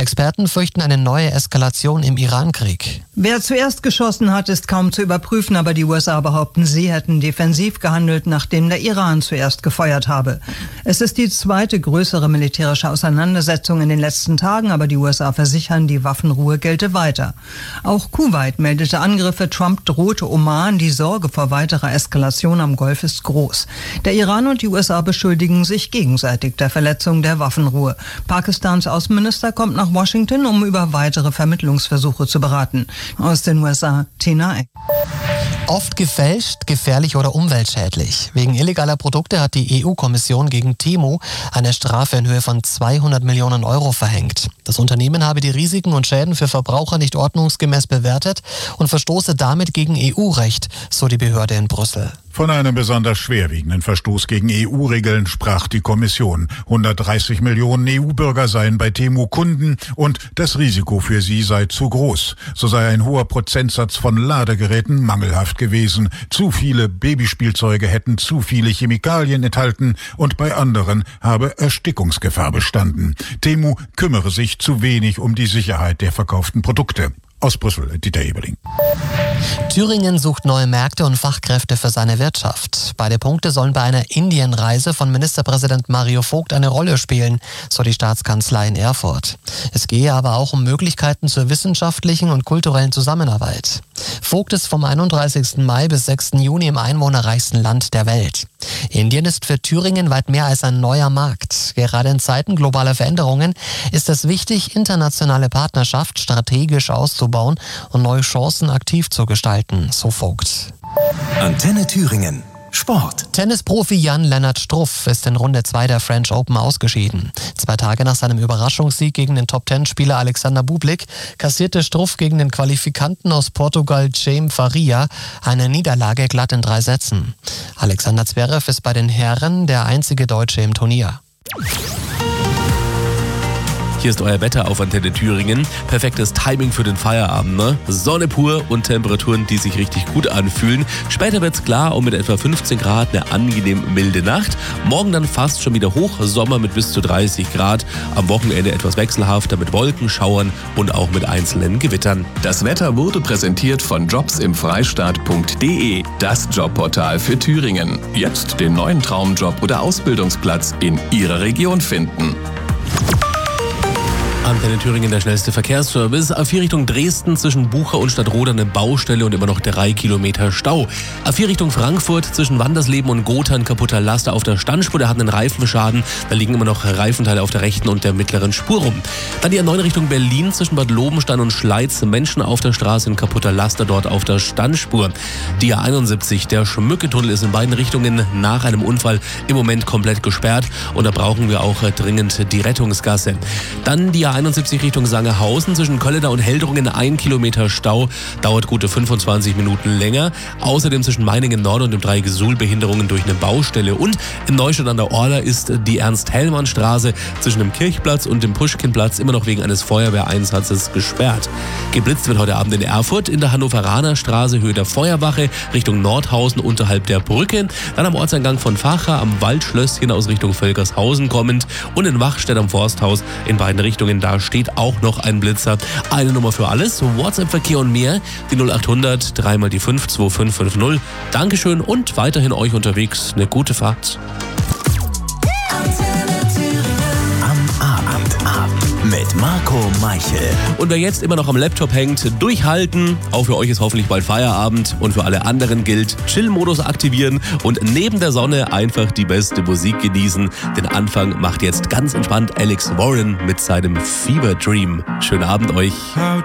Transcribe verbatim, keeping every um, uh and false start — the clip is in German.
Experten fürchten eine neue Eskalation im Iran-Krieg. Wer zuerst geschossen hat, ist kaum zu überprüfen, aber die U S A behaupten, sie hätten defensiv gehandelt, nachdem der Iran zuerst gefeuert habe. Es ist die zweite größere militärische Auseinandersetzung in den letzten Tagen, aber die U S A versichern, die Waffenruhe gelte weiter. Auch Kuwait meldete Angriffe, Trump drohte Oman, die Sorge vor weiterer Eskalation am Golf ist groß. Der Iran und die U S A beschuldigen sich gegenseitig der Verletzung der Waffenruhe. Pakistans Außenminister kommt nach Washington, um über weitere Vermittlungsversuche zu beraten. Aus den U S A, Tina Eck. Oft gefälscht, gefährlich oder umweltschädlich. Wegen illegaler Produkte hat die E U-Kommission gegen Temu eine Strafe in Höhe von zweihundert Millionen Euro verhängt. Das Unternehmen habe die Risiken und Schäden für Verbraucher nicht ordnungsgemäß bewertet und verstoße damit gegen E U-Recht, so die Behörde in Brüssel. Von einem besonders schwerwiegenden Verstoß gegen E U-Regeln sprach die Kommission. hundertdreißig Millionen E U-Bürger seien bei Temu Kunden und das Risiko für sie sei zu groß. So sei ein hoher Prozentsatz von Ladegeräten mangelhaft gewesen. Zu viele Babyspielzeuge hätten zu viele Chemikalien enthalten und bei anderen habe Erstickungsgefahr bestanden. Temu kümmere sich zu wenig um die Sicherheit der verkauften Produkte. Aus Brüssel, Dieter Eberling. Thüringen sucht neue Märkte und Fachkräfte für seine Wirtschaft. Beide Punkte sollen bei einer Indienreise von Ministerpräsident Mario Vogt eine Rolle spielen, so die Staatskanzlei in Erfurt. Es gehe aber auch um Möglichkeiten zur wissenschaftlichen und kulturellen Zusammenarbeit. Vogt ist vom einunddreißigsten Mai bis sechsten Juni im einwohnerreichsten Land der Welt. Indien ist für Thüringen weit mehr als ein neuer Markt. Gerade in Zeiten globaler Veränderungen ist es wichtig, internationale Partnerschaft strategisch auszubauen und neue Chancen aktiv zu gestalten, so Vogt. Antenne Thüringen. Sport. Tennisprofi Jan-Lennart Struff ist in Runde zwei der French Open ausgeschieden. Zwei Tage nach seinem Überraschungssieg gegen den Top-Ten-Spieler Alexander Bublik kassierte Struff gegen den Qualifikanten aus Portugal Jaime Faria eine Niederlage glatt in drei Sätzen. Alexander Zverev ist bei den Herren der einzige Deutsche im Turnier. Hier ist euer Wetter auf Antenne Thüringen. Perfektes Timing für den Feierabend, ne? Sonne pur und Temperaturen, die sich richtig gut anfühlen. Später wird's klar und mit etwa fünfzehn Grad eine angenehm milde Nacht. Morgen dann fast schon wieder hoch, Sommer mit bis zu dreißig Grad. Am Wochenende etwas wechselhafter mit Wolken, Schauern und auch mit einzelnen Gewittern. Das Wetter wurde präsentiert von jobs im freistaat punkt de, das Jobportal für Thüringen. Jetzt den neuen Traumjob oder Ausbildungsplatz in Ihrer Region finden. Antenne Thüringen, der schnellste Verkehrsservice. A vier Richtung Dresden zwischen Bucher und Stadtroda eine Baustelle und immer noch drei Kilometer Stau. A vier Richtung Frankfurt zwischen Wandersleben und Gotha ein kaputter Laster auf der Standspur. Der hat einen Reifenschaden. Da liegen immer noch Reifenteile auf der rechten und der mittleren Spur rum. Dann die A neun Richtung Berlin zwischen Bad Lobenstein und Schleiz. Menschen auf der Straße, ein kaputter Laster dort auf der Standspur. Die A einundsiebzig, der Schmücketunnel, ist in beiden Richtungen nach einem Unfall im Moment komplett gesperrt. Und da brauchen wir auch dringend die Rettungsgasse. Dann die A einundsiebzig Richtung Sangerhausen zwischen Kölledau und Heldrungen ein Kilometer Stau, dauert gute fünfundzwanzig Minuten länger. Außerdem zwischen Meiningen Nord und dem Dreieck Suhl Behinderungen durch eine Baustelle. Und in Neustadt an der Orla ist die Ernst-Hellmann-Straße zwischen dem Kirchplatz und dem Puschkinplatz immer noch wegen eines Feuerwehreinsatzes gesperrt. Geblitzt wird heute Abend in Erfurt in der Hannoveraner Straße Höhe der Feuerwache Richtung Nordhausen unterhalb der Brücke. Dann am Ortseingang von Vacha am Waldschlösschen aus Richtung Völkershausen kommend und in Wachstedt am Forsthaus in beiden Richtungen. Da steht auch noch ein Blitzer. Eine Nummer für alles, WhatsApp-Verkehr und mehr, die null achthundert, dreimal die fünf, zwei fünf fünf null. Dankeschön und weiterhin euch unterwegs eine gute Fahrt. Am Abend mit Marco Meichel. Und wer jetzt immer noch am Laptop hängt, durchhalten. Auch für euch ist hoffentlich bald Feierabend. Und für alle anderen gilt, Chill-Modus aktivieren und neben der Sonne einfach die beste Musik genießen. Den Anfang macht jetzt ganz entspannt Alex Warren mit seinem Fever Dream. Schönen Abend euch.